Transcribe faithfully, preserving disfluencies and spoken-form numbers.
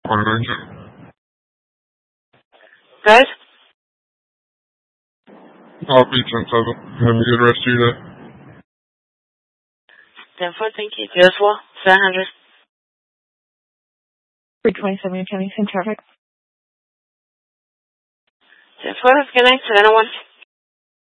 On Ranger. Guys? Copy, ten seven. Have a good rest of your day. ten four, thank you. You as well. seven hundred. three twenty-seven, Kennington traffic. ten four, good night, seven oh one.